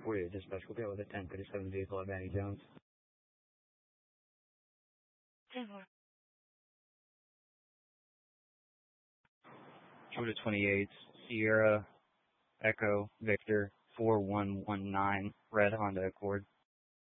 1040 dispatch. We'll go with a 1037 vehicle at Manny Jones. 10-4. Georgia 28, Sierra Echo Victor 4119, red Honda Accord.